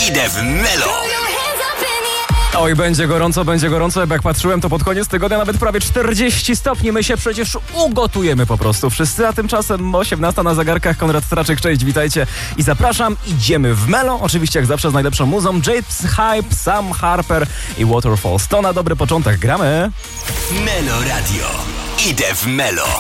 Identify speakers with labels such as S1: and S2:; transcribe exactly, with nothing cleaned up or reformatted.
S1: Idę w Melo.
S2: Oj, będzie gorąco, będzie gorąco. Jak patrzyłem, to pod koniec tygodnia nawet prawie czterdzieści stopni. My się przecież ugotujemy po prostu wszyscy, a tymczasem osiemnasta na zegarkach. Konrad Straczyk, cześć, witajcie i zapraszam. Idziemy w Melo, oczywiście jak zawsze z najlepszą muzą. James Hype, Sam Harper i Waterfalls. To na dobry początek, gramy.
S1: Melo Radio. Idę w Melo.